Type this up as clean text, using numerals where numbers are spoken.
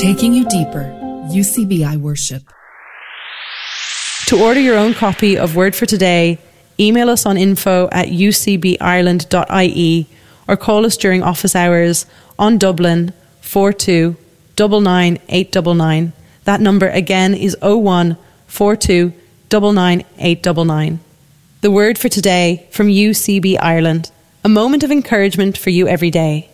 Taking you deeper, UCBI Worship. To order your own copy of Word for Today, email us on info@ucbireland.ie or call us during office hours on Dublin 42 99 899. That number again is 01 42 99 899. The Word for Today from UCB Ireland. A moment of encouragement for you every day.